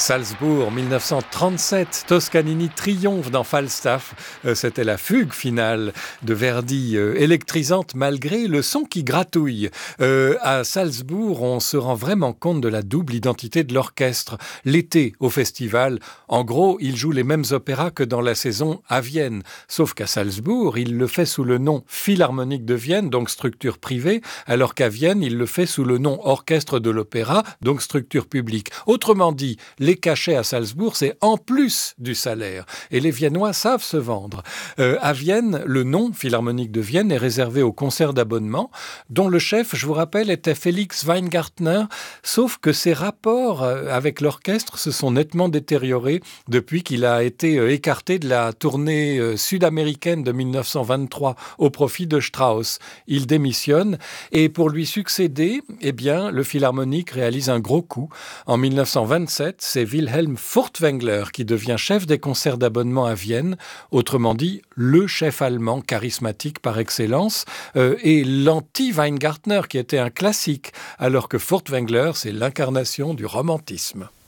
Salzbourg, 1937, Toscanini triomphe dans Falstaff. C'était la fugue finale de Verdi, électrisante malgré le son qui gratouille. À Salzbourg, on se rend vraiment compte de la double identité de l'orchestre. L'été, au festival, en gros, il joue les mêmes opéras que dans la saison à Vienne. Sauf qu'à Salzbourg, il le fait sous le nom Philharmonique de Vienne, donc structure privée, alors qu'à Vienne, il le fait sous le nom Orchestre de l'Opéra, donc structure publique. Autrement dit, les cachets à Salzbourg, c'est en plus du salaire. Et les Viennois savent se vendre. À Vienne, le nom Philharmonique de Vienne est réservé aux concerts d'abonnement, dont le chef, je vous rappelle, était Felix Weingartner, sauf que ses rapports avec l'orchestre se sont nettement détériorés depuis qu'il a été écarté de la tournée sud-américaine de 1923 au profit de Strauss. Il démissionne et pour lui succéder, eh bien, le Philharmonique réalise un gros coup. En 1927, c'est Wilhelm Furtwängler qui devient chef des concerts d'abonnement à Vienne, autrement dit, le chef allemand charismatique par excellence, et l'anti-Weingartner qui était un classique, alors que Furtwängler, c'est l'incarnation du romantisme.